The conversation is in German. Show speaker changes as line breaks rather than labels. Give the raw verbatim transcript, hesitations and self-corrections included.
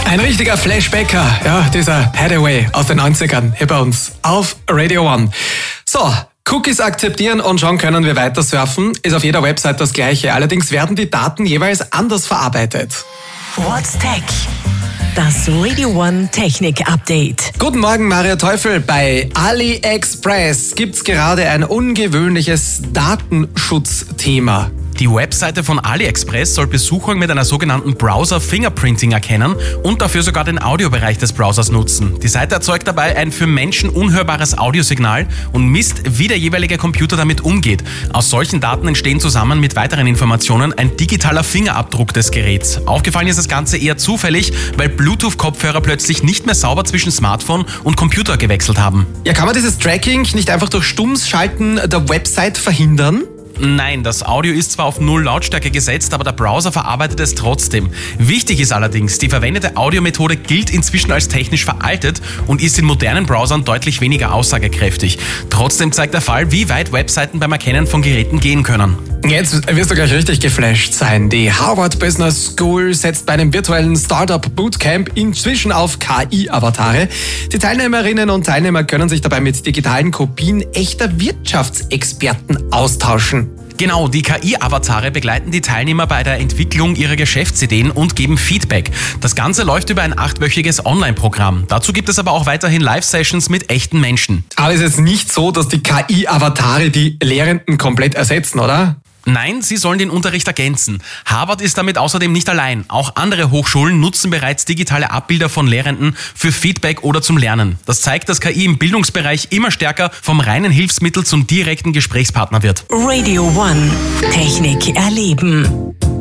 Ein richtiger Flashbacker, ja, dieser Hathaway aus den neunzigern hier bei uns auf Radio One. So, Cookies akzeptieren und schon können wir weiter surfen. Ist auf jeder Website das Gleiche. Allerdings werden die Daten jeweils anders verarbeitet.
What's Tech? Das Radio One Technik Update.
Guten Morgen, Maria Teufel. Bei AliExpress gibt's gerade ein ungewöhnliches Datenschutzthema.
Die Webseite von AliExpress soll Besucher mit einer sogenannten Browser-Fingerprinting erkennen und dafür sogar den Audiobereich des Browsers nutzen. Die Seite erzeugt dabei ein für Menschen unhörbares Audiosignal und misst, wie der jeweilige Computer damit umgeht. Aus solchen Daten entstehen zusammen mit weiteren Informationen ein digitaler Fingerabdruck des Geräts. Aufgefallen ist das Ganze eher zufällig, weil Bluetooth-Kopfhörer plötzlich nicht mehr sauber zwischen Smartphone und Computer gewechselt haben.
Ja, kann man dieses Tracking nicht einfach durch stummes Schalten der Website verhindern?
Nein, das Audio ist zwar auf null Lautstärke gesetzt, aber der Browser verarbeitet es trotzdem. Wichtig ist allerdings, die verwendete Audiomethode gilt inzwischen als technisch veraltet und ist in modernen Browsern deutlich weniger aussagekräftig. Trotzdem zeigt der Fall, wie weit Webseiten beim Erkennen von Geräten gehen können.
Jetzt wirst du gleich richtig geflasht sein. Die Harvard Business School setzt bei einem virtuellen Startup Bootcamp inzwischen auf K I-Avatare. Die Teilnehmerinnen und Teilnehmer können sich dabei mit digitalen Kopien echter Wirtschaftsexperten austauschen.
Genau, die K I-Avatare begleiten die Teilnehmer bei der Entwicklung ihrer Geschäftsideen und geben Feedback. Das Ganze läuft über ein achtwöchiges Online-Programm. Dazu gibt es aber auch weiterhin Live-Sessions mit echten Menschen.
Aber es ist jetzt nicht so, dass die K I-Avatare die Lehrenden komplett ersetzen, oder?
Nein, sie sollen den Unterricht ergänzen. Harvard ist damit außerdem nicht allein. Auch andere Hochschulen nutzen bereits digitale Abbilder von Lehrenden für Feedback oder zum Lernen. Das zeigt, dass K I im Bildungsbereich immer stärker vom reinen Hilfsmittel zum direkten Gesprächspartner wird.
Radio One Technik erleben.